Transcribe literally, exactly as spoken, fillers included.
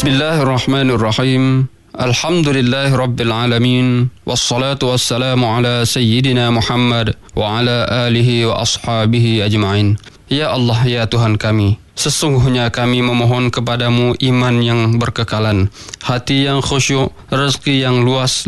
Bismillahirrahmanirrahim. Alhamdulillahirabbil alamin. Wassalatu wassalamu ala sayyidina Muhammad wa ala alihi wa ashabihi ajma'in. Ya Allah, ya Tuhan kami, sesungguhnya kami memohon kepadamu iman yang berkekalan, hati yang khusyuk, rezeki yang luas,